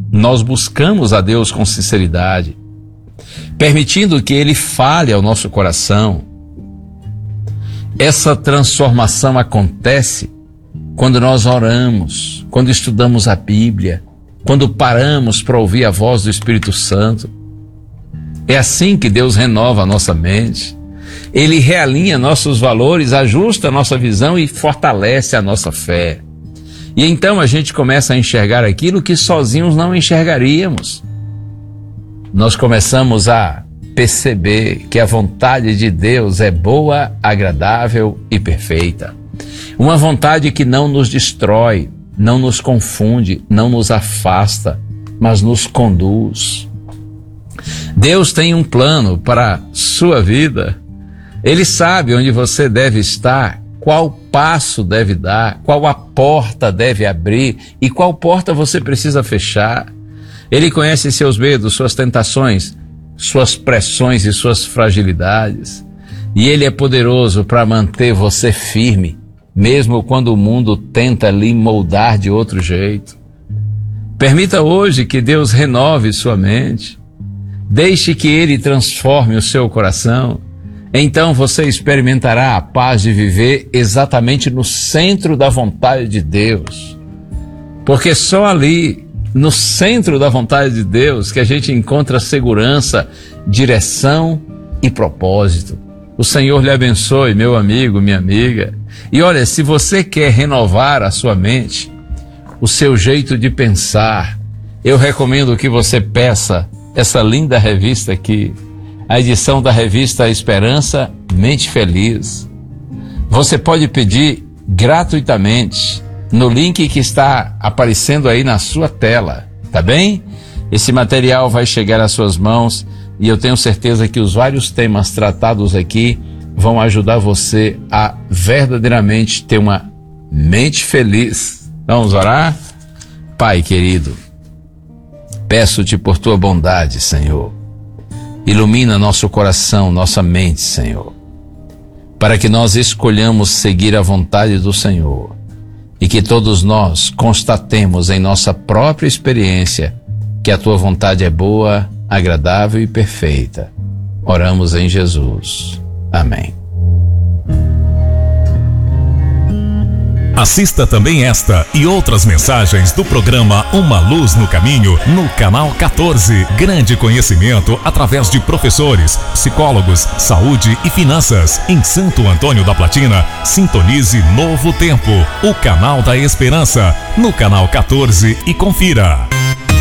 nós buscamos a Deus com sinceridade, permitindo que Ele fale ao nosso coração, essa transformação acontece quando nós oramos, quando estudamos a Bíblia, quando paramos para ouvir a voz do Espírito Santo. É assim que Deus renova a nossa mente. Ele realinha nossos valores, ajusta a nossa visão e fortalece a nossa fé. E então a gente começa a enxergar aquilo que sozinhos não enxergaríamos. Nós começamos a perceber que a vontade de Deus é boa, agradável e perfeita. Uma vontade que não nos destrói, não nos confunde, não nos afasta, mas nos conduz. Deus tem um plano para a sua vida. Ele sabe onde você deve estar, qual passo deve dar, qual a porta deve abrir e qual porta você precisa fechar. Ele conhece seus medos, suas tentações, suas pressões e suas fragilidades. E Ele é poderoso para manter você firme, mesmo quando o mundo tenta lhe moldar de outro jeito. Permita hoje que Deus renove sua mente. Deixe que Ele transforme o seu coração. Então você experimentará a paz de viver exatamente no centro da vontade de Deus. Porque só ali, no centro da vontade de Deus, que a gente encontra segurança, direção e propósito. O Senhor lhe abençoe, meu amigo, minha amiga. E olha, se você quer renovar a sua mente, o seu jeito de pensar, eu recomendo que você peça essa linda revista aqui, a edição da revista Esperança, Mente Feliz. Você pode pedir gratuitamente no link que está aparecendo aí na sua tela, tá bem? Esse material vai chegar às suas mãos e eu tenho certeza que os vários temas tratados aqui vão ajudar você a verdadeiramente ter uma mente feliz. Vamos orar? Pai querido, peço-te por tua bondade, Senhor. Ilumina nosso coração, nossa mente, Senhor, para que nós escolhamos seguir a vontade do Senhor e que todos nós constatemos em nossa própria experiência que a tua vontade é boa, agradável e perfeita. Oramos em Jesus. Amém. Assista também esta e outras mensagens do programa Uma Luz no Caminho no canal 14. Grande conhecimento através de professores, psicólogos, saúde e finanças. Em Santo Antônio da Platina, sintonize Novo Tempo, o canal da esperança, no canal 14 e confira.